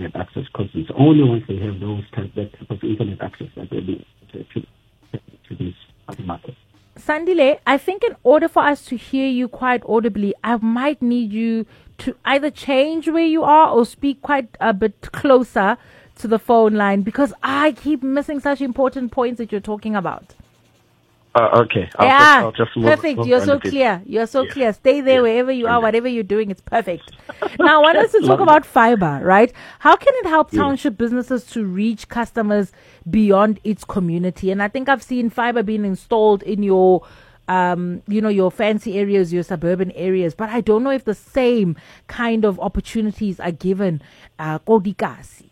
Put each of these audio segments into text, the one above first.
internet access, because it's only once they have that type of internet access that they'll be able to these other markets. Sandile, I think in order for us to hear you quite audibly, I might need you to either change where you are or speak quite a bit closer to the phone line, because I keep missing such important points that you're talking about. Okay. I'll just move. Perfect. You're so clear. You're so clear. Stay there wherever you are, whatever you're doing, it's perfect. Now, I want us to talk about fiber, right? How can it help township businesses to reach customers beyond its community? And I think I've seen fiber being installed in your, your fancy areas, your suburban areas, but I don't know if the same kind of opportunities are given. Kodikasi.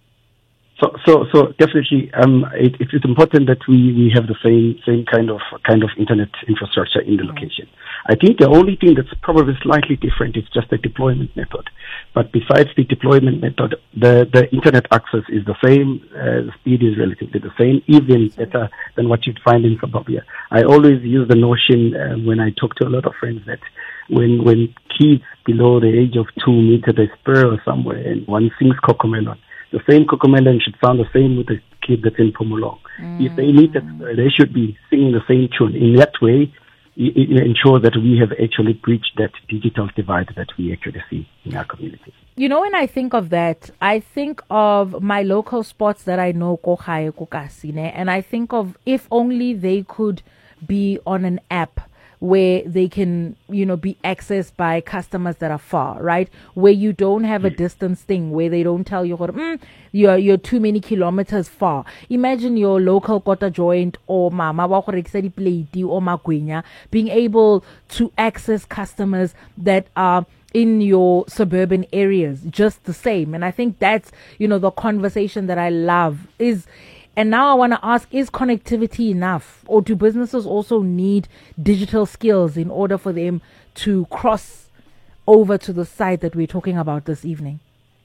So definitely, it's important that we have the same kind of internet infrastructure in the location. I think the only thing that's probably slightly different is just the deployment method. But besides the deployment method, the internet access is the same. The speed is relatively the same, even better than what you'd find in suburbia. I always use the notion when I talk to a lot of friends that when kids below the age of 2 meet at a spur or somewhere and one sings Cocomelon, the same Cocomelon should sound the same with the kid that's in Pumulong. If they meet at spur, they should be singing the same tune. In that way, it ensures that we have actually breached that digital divide that we actually see in our community. You know, when I think of that, I think of my local spots that I know, Kohae, Kokasine, and I think of if only they could be on an app where they can, be accessed by customers that are far, right? Where you don't have a distance thing, where they don't tell you, you're too many kilometers far. Imagine your local kota joint or mama wa go rekisa diplate or magwenya being able to access customers that are in your suburban areas just the same. And I think that's, the conversation that I love is. And now I want to ask, is connectivity enough? Or do businesses also need digital skills in order for them to cross over to the site that we're talking about this evening?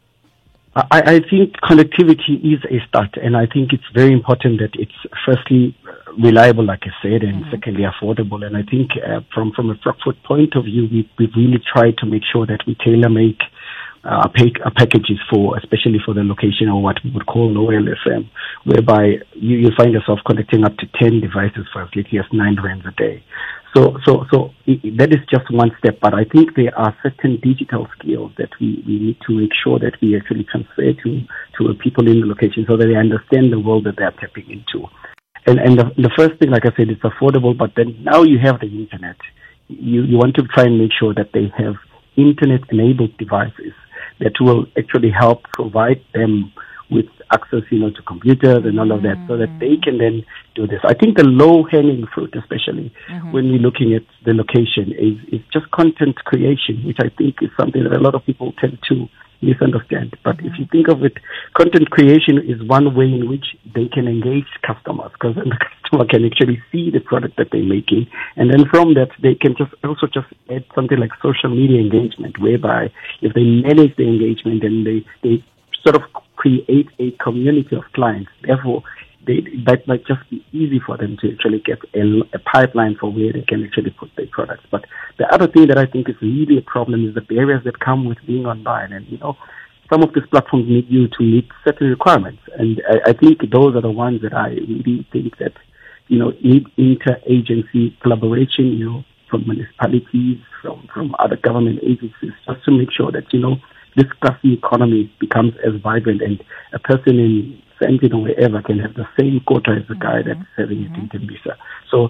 I think connectivity is a start. And I think it's very important that it's firstly reliable, like I said, and secondly affordable. And I think from a Frankfurt point of view, we've really tried to make sure that we tailor-make packages especially for the location, or what we would call low LFM, whereby you find yourself connecting up to 10 devices for as little as 9 rands a day. So that is just one step, but I think there are certain digital skills that we need to make sure that we actually transfer to people in the location so that they understand the world that they are tapping into. And the first thing, like I said, it's affordable, but then now you have the internet. You want to try and make sure that they have internet-enabled devices that will actually help provide them with access, to computers and all of that, so that they can then do this. I think the low-hanging fruit, especially when we're looking at the location, is just content creation, which I think is something that a lot of people tend to misunderstand. But if you think of it, content creation is one way in which they can engage customers, because then the customer can actually see the product that they're making. And then from that, they can just add something like social media engagement, whereby if they manage the engagement, then they sort of create a community of clients. Therefore, that might just be easy for them to actually get a pipeline for where they can actually put their products. But the other thing that I think is really a problem is the barriers that come with being online. And, some of these platforms need you to meet certain requirements. And I think those are the ones that I really think that, need interagency collaboration, from municipalities, from other government agencies, just to make sure that, this classy economy becomes as vibrant, and a person in Sandton or wherever can have the same quota as the guy that's having it in Tembisa. So,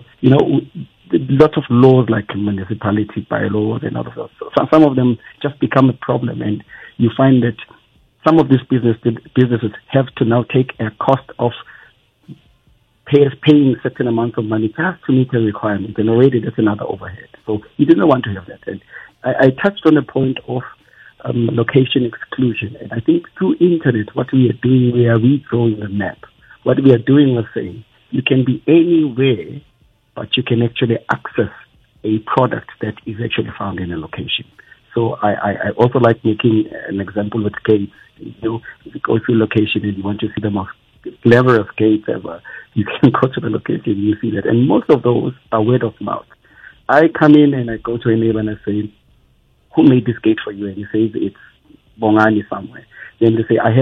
lots of laws like municipality bylaws and all of those. So some of them just become a problem, and you find that some of these businesses have to now take a cost of paying certain amounts of money just to meet a requirement, and already that's another overhead. So you didn't want to have that. And I touched on the point of location exclusion. And I think through internet, what we are doing, we are redrawing the map. What we are doing, we're saying, you can be anywhere, but you can actually access a product that is actually found in a location. So I also like making an example with gates. If you go to a location and you want to see the most cleverest gates ever, you can go to the location and you see that. And most of those are word of mouth. I come in and I go to a neighbor and I say, who made this gate for you? And he says, it's Bongani somewhere. Then they say, I have